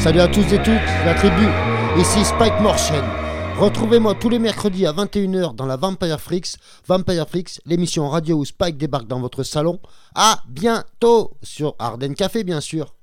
Salut à tous et toutes, la tribu, ici Spike Morchen. Retrouvez-moi tous les mercredis à 21h dans la Vampire Freaks, l'émission radio où Spike débarque dans votre salon. À bientôt sur Arden Café, bien sûr.